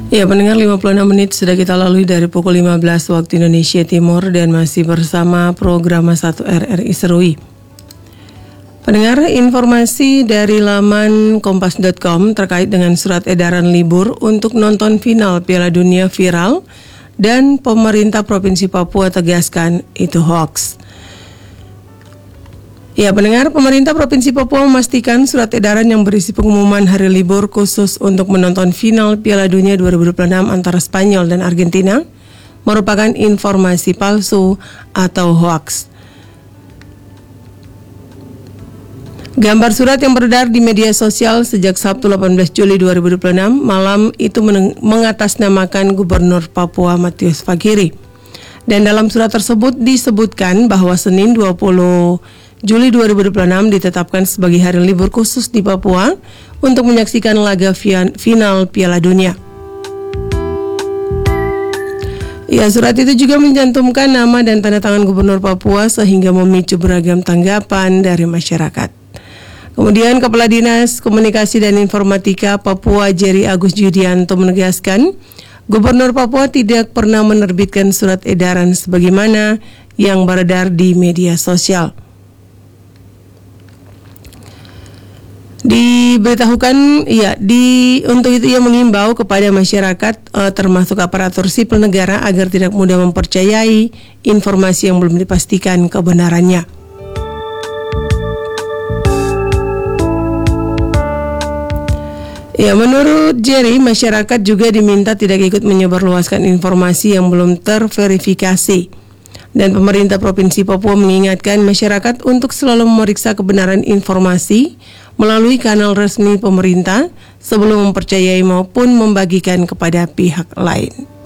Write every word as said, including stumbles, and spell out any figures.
Ya, pendengar, lima puluh enam menit sudah kita lalui dari pukul lima belas waktu Indonesia Timur dan masih bersama program satu R R I Serui. Pendengar, informasi dari laman kompas dot com terkait dengan surat edaran libur untuk nonton final Piala Dunia viral dan pemerintah Provinsi Papua tegaskan itu hoax. Ya, pendengar, pemerintah Provinsi Papua memastikan surat edaran yang berisi pengumuman hari libur khusus untuk menonton final Piala Dunia dua ribu dua puluh enam antara Spanyol dan Argentina merupakan informasi palsu atau hoaks. Gambar surat yang beredar di media sosial sejak Sabtu delapan belas Juli dua ribu dua puluh enam malam itu mengatasnamakan Gubernur Papua Matius Faqiri. Dan dalam surat tersebut disebutkan bahwa Senin dua puluh Juli dua ribu dua puluh enam ditetapkan sebagai hari libur khusus di Papua untuk menyaksikan laga final Piala Dunia. Ya, surat itu juga mencantumkan nama dan tanda tangan Gubernur Papua sehingga memicu beragam tanggapan dari masyarakat. Kemudian Kepala Dinas Komunikasi dan Informatika Papua Jerry Agus Judianto menegaskan, Gubernur Papua tidak pernah menerbitkan surat edaran sebagaimana yang beredar di media sosial. Diberitahukan, ya, di untuk itu ia mengimbau kepada masyarakat eh, termasuk aparatur sipil negara agar tidak mudah mempercayai informasi yang belum dipastikan kebenarannya. Ya, menurut Jerry, masyarakat juga diminta tidak ikut menyebarluaskan informasi yang belum terverifikasi. Dan pemerintah Provinsi Papua mengingatkan masyarakat untuk selalu memeriksa kebenaran informasi melalui kanal resmi pemerintah sebelum mempercayai maupun membagikan kepada pihak lain.